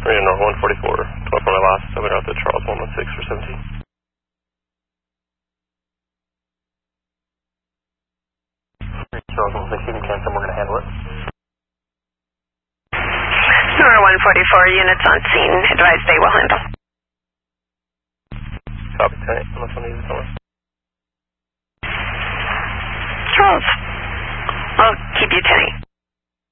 North 144, 12 for my last, so we know the Charles 116 for 17. Charles 116, cancel, we're going to handle it. Nora 144, units on scene, advise they will handle. Copy, 10, unless I need to somewhere. Charles, I'll keep you 10.